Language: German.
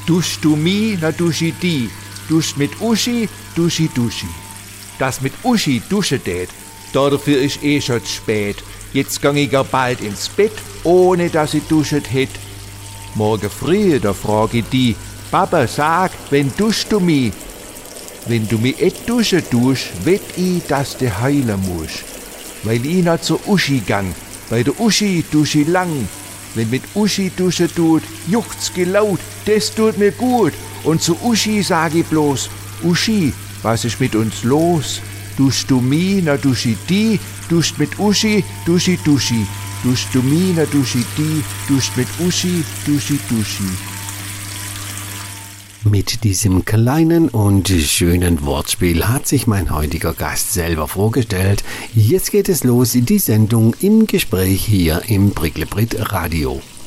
Duschst du mi, na duschi die. Duscht mit Uschi, duschi duschi. Das mit Uschi dusche tät, dafür ist schon zu spät. Jetzt gang ich ja bald ins Bett, ohne dass ich duschet hätt. Morgen früh, da frag ich die, Papa, sag, wenn duschst du mi? Wenn du mi et dusche tust, wett ich, dass de heilen musst. Weil ich noch zur Uschi gang, bei der Uschi dusche ich lang. Wenn mit Uschi dusche tut, jucht's gelaut, das tut mir gut. Und zu Uschi sag ich bloß, Uschi, was ist mit uns los? Duschst du mi, na duschi die, duscht mit Uschi, duschi duschi. Duschst du mi, na duschi die, duscht mit Uschi, duschi duschi. Mit diesem kleinen und schönen Wortspiel hat sich mein heutiger Gast selber vorgestellt. Jetzt geht es los, die Sendung im Gespräch hier im Bricklebrit Radio.